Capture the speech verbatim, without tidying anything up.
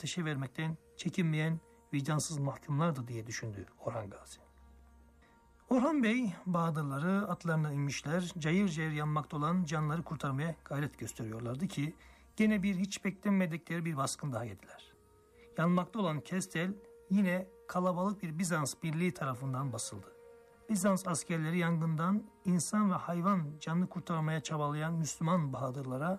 ateşe vermekten çekinmeyen vicdansız mahkumlardı diye düşündü Orhan Gazi. Orhan Bey Bahadırları atlarına inmişler, cayır cayır yanmakta olan canları kurtarmaya gayret gösteriyorlardı ki gene bir hiç beklenmedikleri bir baskın daha yediler. Yanmakta olan Kestel yine kalabalık bir Bizans birliği tarafından basıldı. Bizans askerleri yangından insan ve hayvan canını kurtarmaya çabalayan Müslüman Bahadırlara